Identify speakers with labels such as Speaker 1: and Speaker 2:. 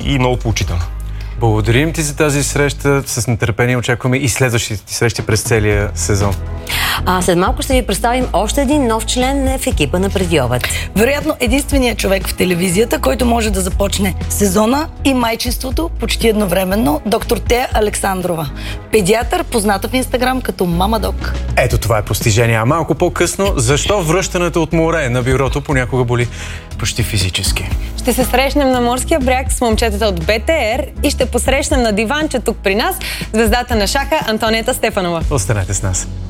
Speaker 1: и много поучително.
Speaker 2: Благодарим ти за тази среща. С нетърпение очакваме и следващите ти срещи през целия сезон.
Speaker 3: След малко ще ви представим още един нов член в екипа на Преди обед.
Speaker 4: Вероятно единственият човек в телевизията, който може да започне сезона и майчинството почти едновременно, доктор Тея Александрова. Педиатър, позната в Инстаграм като Мама Док.
Speaker 2: Ето това е постижение. А малко по-късно, защо връщането от море на бюрото понякога боли почти физически?
Speaker 5: Ще се срещнем на морския бряг с момчетата от БТР и ще посрещнем на диванче тук при нас звездата на шаха Антониета Стефанова.
Speaker 2: Останете с нас.